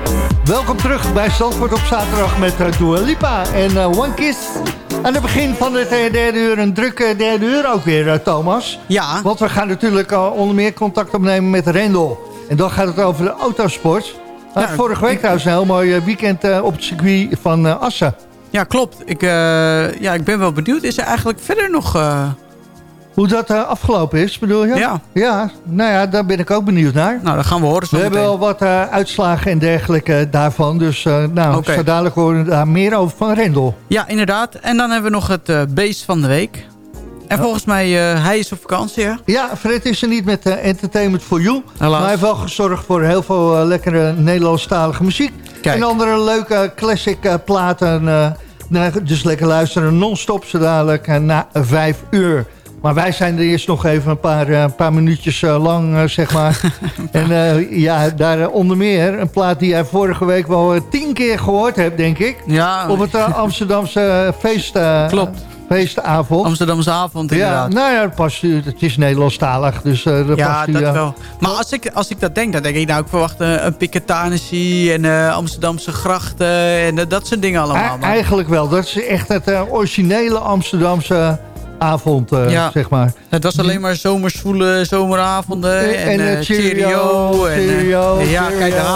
Welkom terug bij Zandvoort op zaterdag met Dua Lipa en One Kiss. Aan het begin van het derde uur, een drukke derde uur ook weer, Thomas. Ja. Want we gaan natuurlijk onder meer contact opnemen met Rendel. En dan gaat het over de autosport. Ja, vorige week trouwens een heel mooi weekend op het circuit van Assen. Ja, klopt. Ik ben wel benieuwd. Is er eigenlijk verder nog... Hoe dat afgelopen is, bedoel je? Ja. Ja, nou ja, daar ben ik ook benieuwd naar. Nou, dan gaan we horen. We hebben wel wat uitslagen en dergelijke daarvan. Dus zo dadelijk horen we daar meer over van Rendel. Ja, inderdaad. En dan hebben we nog het beest van de week. En volgens mij, hij is op vakantie, hè? Ja, Fred is er niet met Entertainment for You. Helaas. Maar hij heeft wel gezorgd voor heel veel lekkere Nederlandstalige muziek. Kijk. En andere leuke classic platen. Dus lekker luisteren non-stop zo dadelijk na 5 uur. Maar wij zijn er eerst nog even een paar minuutjes lang, zeg maar. En daar onder meer een plaat die jij vorige week wel 10 keer gehoord hebt, denk ik. Ja. Op het Amsterdamse feest. Klopt. Feestavond. Amsterdamse avond, inderdaad. Ja, nou ja, het is Nederlandstalig, dus dat ja, past dat wel. Maar als ik dat denk, dan denk ik, nou, ik verwacht een Piketanissie en Amsterdamse grachten en dat soort dingen allemaal. Eigenlijk wel, dat is echt het originele Amsterdamse avond, zeg maar. Het was alleen maar zomersvoele zomeravonden en cheerio. Cheerio. Ja, kijk, daar